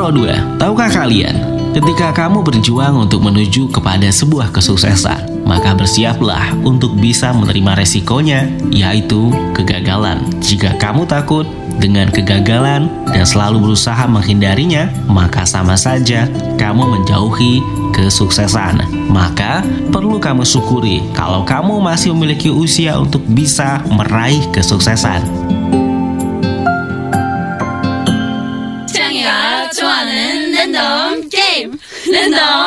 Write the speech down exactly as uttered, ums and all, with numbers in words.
Nomor dua, tahukah kalian, ketika kamu berjuang untuk menuju kepada sebuah kesuksesan, maka bersiaplah untuk bisa menerima resikonya, yaitu kegagalan. Jika kamu takut dengan kegagalan dan selalu berusaha menghindarinya, maka sama saja kamu menjauhi kesuksesan. Maka perlu kamu syukuri kalau kamu masih memiliki usia untuk bisa meraih kesuksesan. 想要좋아하는 랜덤 게임 랜덤